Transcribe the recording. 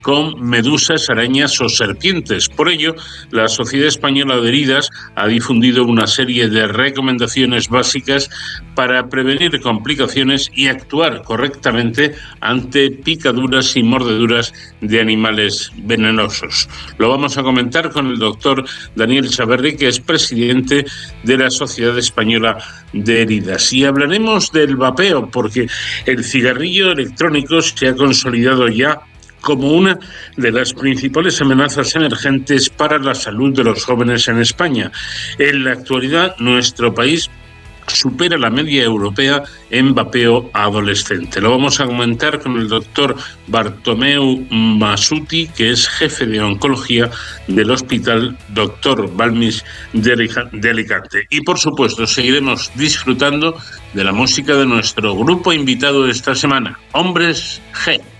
con medusas, arañas o serpientes. Por ello, la Sociedad Española de Heridas ha difundido una serie de recomendaciones básicas para prevenir complicaciones y actuar correctamente ante picaduras y mordeduras de animales venenosos. Lo vamos a comentar con el doctor Daniel Chaverri, que es presidente de la Sociedad Española de Heridas. Y hablaremos del vapeo, porque el cigarrillo electrónico se ha consolidado ya como una de las principales amenazas emergentes para la salud de los jóvenes en España. En la actualidad, nuestro país supera la media europea en vapeo adolescente. Lo vamos a comentar con el doctor Bartomeu Masuti, que es jefe de oncología del Hospital Dr. Balmis de Alicante. Y por supuesto, seguiremos disfrutando de la música de nuestro grupo invitado esta semana, Hombres G.